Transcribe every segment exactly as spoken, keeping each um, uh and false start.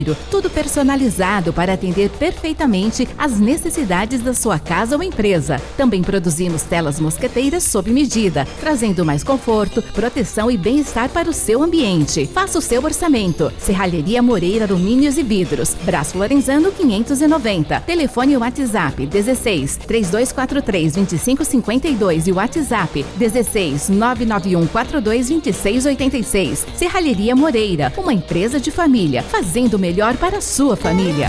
Tudo personalizado para atender perfeitamente as necessidades da sua casa ou empresa. Também produzimos telas mosqueteiras sob medida, trazendo mais conforto, proteção e bem-estar para o seu ambiente. Faça o seu orçamento. Serralheria Moreira Alumínios e Vidros, Brás Lorenzano quinhentos e noventa. Telefone WhatsApp dezesseis, três dois quatro três, dois cinco cinco dois e WhatsApp dezesseis, nove nove um quatro dois, dois seis oito seis. Serralheria Moreira, uma empresa de família, fazendo o melhor para a sua família.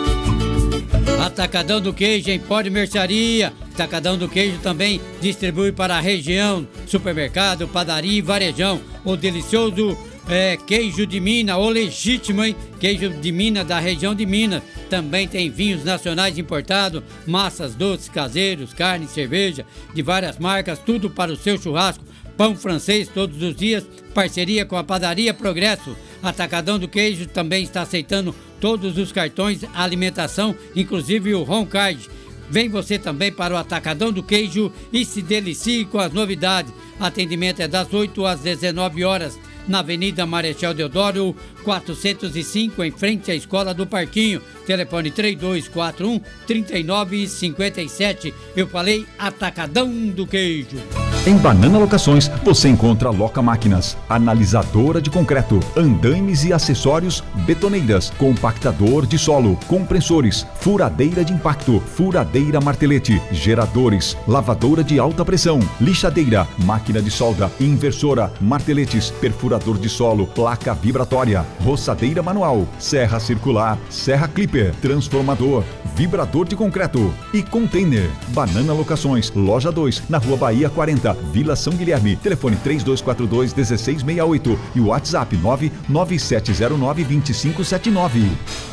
Atacadão do Queijo, Empório e Mercearia. Atacadão do Queijo também distribui para a região, supermercado, padaria e varejão. O delicioso é, queijo de Minas, o legítimo, hein? Queijo de Minas, da região de Minas. Também tem vinhos nacionais importados, massas doces caseiros, carne, cerveja de várias marcas, tudo para o seu churrasco. Pão francês todos os dias, parceria com a Padaria Progresso. Atacadão do Queijo também está aceitando todos os cartões alimentação, inclusive o Roncard. Vem você também para o Atacadão do Queijo e se delicie com as novidades. Atendimento é das oito às dezenove horas, na Avenida Marechal Deodoro, quatrocentos e cinco, em frente à Escola do Parquinho. Telefone três dois quatro um, três nove cinco sete. Eu falei Atacadão do Queijo. Em Banana Locações, você encontra Loca Máquinas, analisadora de concreto, andaimes e acessórios, betoneiras, compactador de solo, compressores, furadeira de impacto, furadeira martelete, geradores, lavadora de alta pressão, lixadeira, máquina de solda, inversora, marteletes, perfurador de solo, placa vibratória, roçadeira manual, serra circular, serra clipper, transformador, vibrador de concreto e container. Banana Locações, loja dois, na Rua Bahia quarenta, Vila São Guilherme. Telefone três dois quatro dois, um seis seis oito e o WhatsApp nove nove sete zero nove, dois cinco sete nove.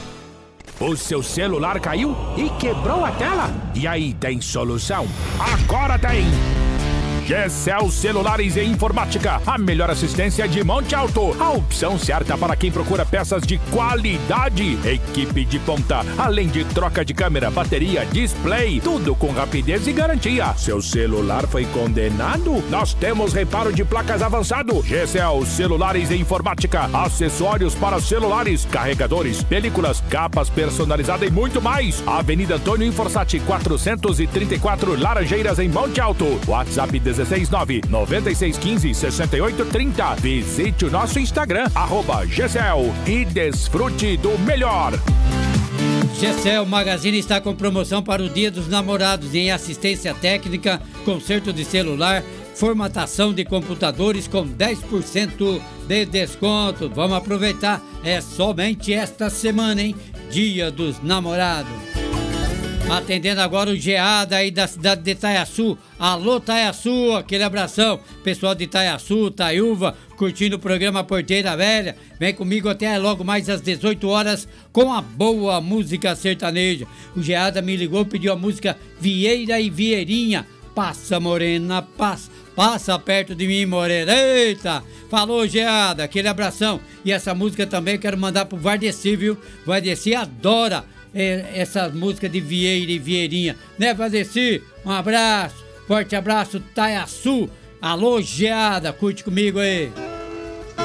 O seu celular caiu e quebrou a tela? E aí, tem solução? Agora tem! Gecel Celulares e Informática, a melhor assistência de Monte Alto, a opção certa para quem procura peças de qualidade, equipe de ponta, além de troca de câmera, bateria, display, tudo com rapidez e garantia. Seu celular foi condenado? Nós temos reparo de placas avançado. Gecel Celulares e Informática, acessórios para celulares, carregadores, películas, capas personalizadas e muito mais. Avenida Antônio Inforsati, quatrocentos e trinta e quatro, Laranjeiras, em Monte Alto. WhatsApp dezesseis nove nove seis um cinco seis oito três zero. Visite o nosso Instagram, arroba Gecel, e desfrute do melhor. Gecel Magazine está com promoção para o Dia dos Namorados em assistência técnica, conserto de celular, formatação de computadores com dez por cento de desconto. Vamos aproveitar, é somente esta semana, hein? Dia dos Namorados. Atendendo agora o Geada aí da cidade de Itaiaçu. Alô, Itaiaçu, aquele abração. Pessoal de Itaiaçu, Itaiúva, curtindo o programa Porteira Velha. Vem comigo até logo mais às dezoito horas com a boa música sertaneja. O Geada me ligou, pediu a música Vieira e Vieirinha. Passa, morena, passa, passa perto de mim, morena. Eita! Falou, Geada, aquele abração. E essa música também eu quero mandar pro Vardeci, viu? Vardeci adora É, essa música de Vieira e Vieirinha, né, Valdeci? Um abraço, forte abraço, Itaiaçu. Alô, Geada, curte comigo aí.